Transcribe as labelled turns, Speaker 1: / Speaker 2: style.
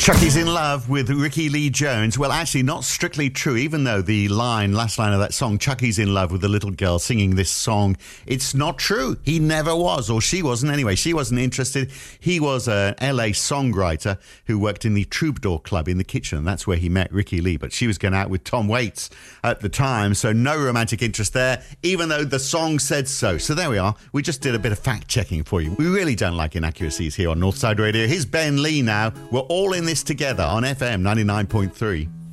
Speaker 1: Chucky's in love with Ricky Lee Jones. Well, actually, not strictly true, even though the last line of that song, Chucky's in love with the little girl singing this song, it's not true. He never was, or she wasn't anyway. She wasn't interested. He was an LA songwriter who worked in the Troubadour Club in the kitchen. That's where he met Ricky Lee, but she was going out with Tom Waits at the time, so no romantic interest there, even though the song said so. So there we are. We just did a bit of fact-checking for you. We really don't like inaccuracies here on Northside Radio. Here's Ben Lee now. We're all in this together on FM 99.3.